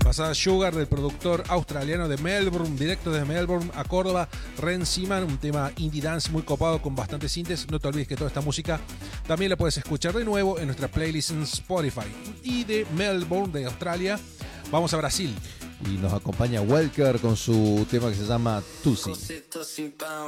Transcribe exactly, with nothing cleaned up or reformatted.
Pasada Sugar del productor australiano de Melbourne, directo desde Melbourne a Córdoba, Ren Seaman, un tema indie dance muy copado con bastantes sintes. No te olvides que toda esta música también la puedes escuchar de nuevo en nuestra playlist en Spotify. Y de Melbourne, de Australia, vamos a Brasil. Y nos acompaña Welker con su tema que se llama Tusi.